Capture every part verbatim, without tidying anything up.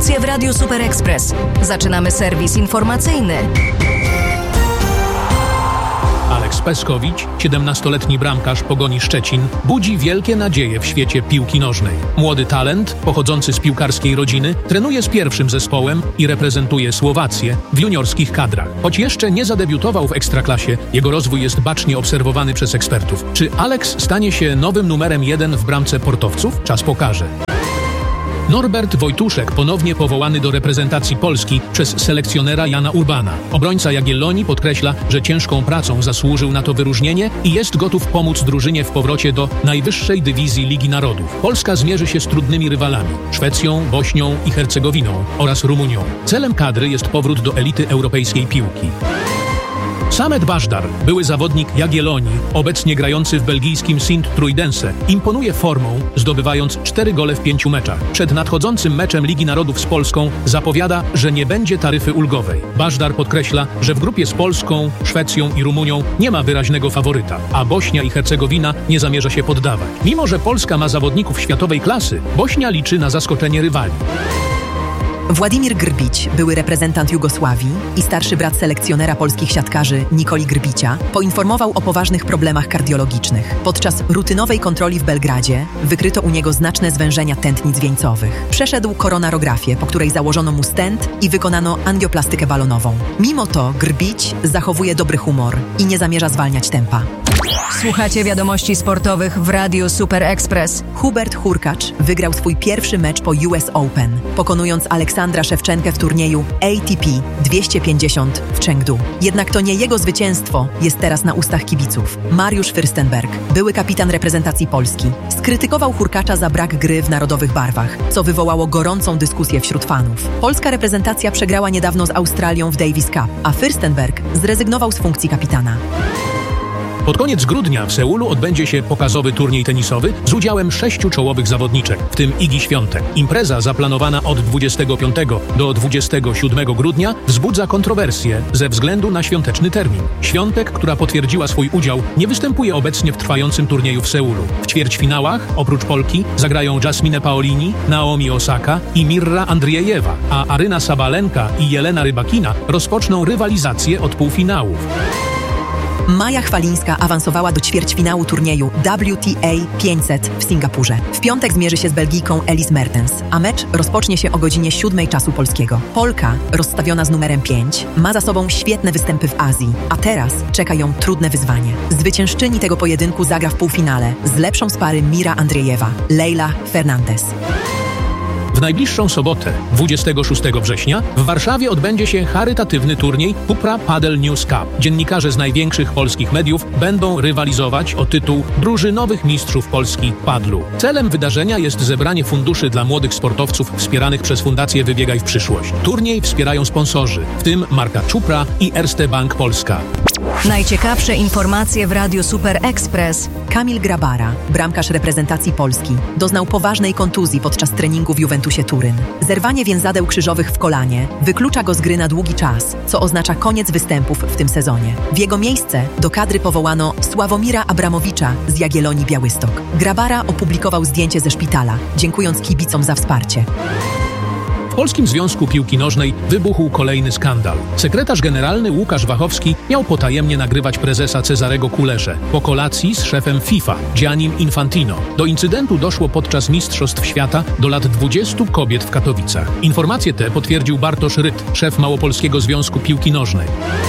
Emocje w Radiu Super Express. Zaczynamy serwis informacyjny. Aleks Peskowicz, siedemnastoletni bramkarz Pogoni Szczecin, budzi wielkie nadzieje w świecie piłki nożnej. Młody talent, pochodzący z piłkarskiej rodziny, trenuje z pierwszym zespołem i reprezentuje Słowację w juniorskich kadrach. Choć jeszcze nie zadebiutował w Ekstraklasie, jego rozwój jest bacznie obserwowany przez ekspertów. Czy Aleks stanie się nowym numerem jeden w bramce portowców? Czas pokaże. Norbert Wojtuszek ponownie powołany do reprezentacji Polski przez selekcjonera Jana Urbana. Obrońca Jagiellonii podkreśla, że ciężką pracą zasłużył na to wyróżnienie i jest gotów pomóc drużynie w powrocie do najwyższej dywizji Ligi Narodów. Polska zmierzy się z trudnymi rywalami – Szwecją, Bośnią i Hercegowiną oraz Rumunią. Celem kadry jest powrót do elity europejskiej piłki. Samet Bajdar, były zawodnik Jagiellonii, obecnie grający w belgijskim Sint-Truidense, imponuje formą, zdobywając cztery gole w pięciu meczach. Przed nadchodzącym meczem Ligi Narodów z Polską zapowiada, że nie będzie taryfy ulgowej. Bajdar podkreśla, że w grupie z Polską, Szwecją i Rumunią nie ma wyraźnego faworyta, a Bośnia i Hercegowina nie zamierza się poddawać. Mimo że Polska ma zawodników światowej klasy, Bośnia liczy na zaskoczenie rywali. Władimir Grbić, były reprezentant Jugosławii i starszy brat selekcjonera polskich siatkarzy Nikoli Grbicia, poinformował o poważnych problemach kardiologicznych. Podczas rutynowej kontroli w Belgradzie wykryto u niego znaczne zwężenia tętnic wieńcowych. Przeszedł koronarografię, po której założono mu stent i wykonano angioplastykę balonową. Mimo to Grbić zachowuje dobry humor i nie zamierza zwalniać tempa. Słuchacie wiadomości sportowych w Radiu Super Express. Hubert Hurkacz wygrał swój pierwszy mecz po U S Open, pokonując Aleksandra Szewczenkę w turnieju A T P dwieście pięćdziesiąt w Chengdu. Jednak to nie jego zwycięstwo jest teraz na ustach kibiców. Mariusz Fürstenberg, były kapitan reprezentacji Polski, skrytykował Hurkacza za brak gry w narodowych barwach, co wywołało gorącą dyskusję wśród fanów. Polska reprezentacja przegrała niedawno z Australią w Davis Cup, a Fürstenberg zrezygnował z funkcji kapitana. Pod koniec grudnia w Seulu odbędzie się pokazowy turniej tenisowy z udziałem sześciu czołowych zawodniczek, w tym Igi Świątek. Impreza zaplanowana od dwudziestego piątego do dwudziestego siódmego grudnia wzbudza kontrowersje ze względu na świąteczny termin. Świątek, która potwierdziła swój udział, nie występuje obecnie w trwającym turnieju w Seulu. W ćwierćfinałach, oprócz Polki, zagrają Jasmine Paolini, Naomi Osaka i Mirra Andriejewa, a Aryna Sabalenka i Jelena Rybakina rozpoczną rywalizację od półfinałów. Maja Chwalińska awansowała do ćwierćfinału turnieju W T A pięćset w Singapurze. W piątek zmierzy się z Belgijką Elise Mertens, a mecz rozpocznie się o godzinie siódmej czasu polskiego. Polka, rozstawiona z numerem pięć, ma za sobą świetne występy w Azji, a teraz czeka ją trudne wyzwanie. Zwyciężczyni tego pojedynku zagra w półfinale z lepszą z pary Mira Andriejewa, Leila Fernandez. W najbliższą sobotę, dwudziestego szóstego września, w Warszawie odbędzie się charytatywny turniej Cupra Padel News Cup. Dziennikarze z największych polskich mediów będą rywalizować o tytuł drużynowych mistrzów Polski padlu. Celem wydarzenia jest zebranie funduszy dla młodych sportowców wspieranych przez Fundację Wybiegaj w przyszłość. Turniej wspierają sponsorzy, w tym marka Cupra i Erste Bank Polska. Najciekawsze informacje w Radiu Super Express. Kamil Grabara, bramkarz reprezentacji Polski, doznał poważnej kontuzji podczas treningu w Juventusie Turyn. Zerwanie więzadeł krzyżowych w kolanie wyklucza go z gry na długi czas, co oznacza koniec występów w tym sezonie. W jego miejsce do kadry powołano Sławomira Abramowicza z Jagiellonii Białystok. Grabara opublikował zdjęcie ze szpitala, dziękując kibicom za wsparcie. W Polskim Związku Piłki Nożnej wybuchł kolejny skandal. Sekretarz generalny Łukasz Wachowski miał potajemnie nagrywać prezesa Cezarego Kuleszę po kolacji z szefem FIFA, Giannim Infantino. Do incydentu doszło podczas Mistrzostw Świata do lat dwudziestu kobiet w Katowicach. Informacje te potwierdził Bartosz Ryt, szef Małopolskiego Związku Piłki Nożnej.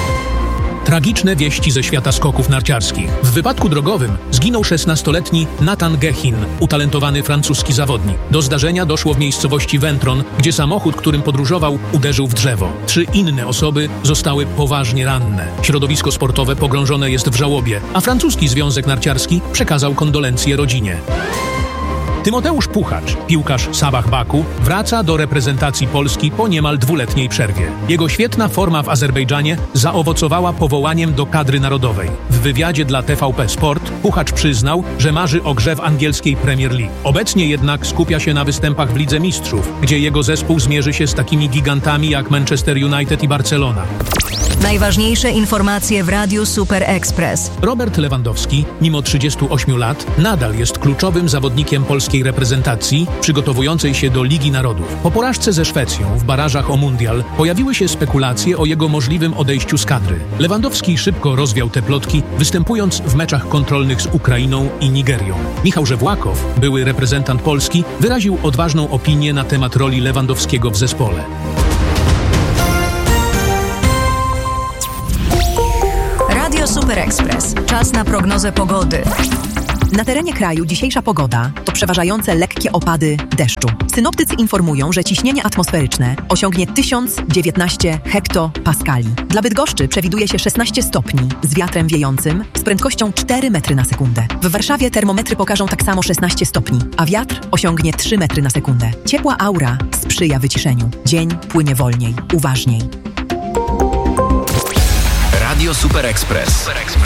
Tragiczne wieści ze świata skoków narciarskich. W wypadku drogowym zginął szesnastoletni Nathan Gehin, utalentowany francuski zawodnik. Do zdarzenia doszło w miejscowości Wentron, gdzie samochód, którym podróżował, uderzył w drzewo. Trzy inne osoby zostały poważnie ranne. Środowisko sportowe pogrążone jest w żałobie, a francuski związek narciarski przekazał kondolencje rodzinie. Tymoteusz Puchacz, piłkarz Sabah Baku, wraca do reprezentacji Polski po niemal dwuletniej przerwie. Jego świetna forma w Azerbejdżanie zaowocowała powołaniem do kadry narodowej. W wywiadzie dla T V P Sport Puchacz przyznał, że marzy o grze w angielskiej Premier League. Obecnie jednak skupia się na występach w Lidze Mistrzów, gdzie jego zespół zmierzy się z takimi gigantami jak Manchester United i Barcelona. Najważniejsze informacje w Radiu Super Express. Robert Lewandowski, mimo trzydziestu ośmiu lat, nadal jest kluczowym zawodnikiem polskiej reprezentacji przygotowującej się do Ligi Narodów. Po porażce ze Szwecją w barażach o mundial pojawiły się spekulacje o jego możliwym odejściu z kadry. Lewandowski szybko rozwiał te plotki, występując w meczach kontrolnych z Ukrainą i Nigerią. Michał Żewłakow, były reprezentant Polski, wyraził odważną opinię na temat roli Lewandowskiego w zespole. Radio Super Express. Czas na prognozę pogody. Na terenie kraju dzisiejsza pogoda to przeważające lekkie opady deszczu. Synoptycy informują, że ciśnienie atmosferyczne osiągnie tysiąc dziewiętnaście hektopaskali. Dla Bydgoszczy przewiduje się szesnaście stopni z wiatrem wiejącym z prędkością cztery metry na sekundę. W Warszawie termometry pokażą tak samo szesnaście stopni, a wiatr osiągnie trzy metry na sekundę. Ciepła aura sprzyja wyciszeniu. Dzień płynie wolniej, uważniej. Radio Super Express.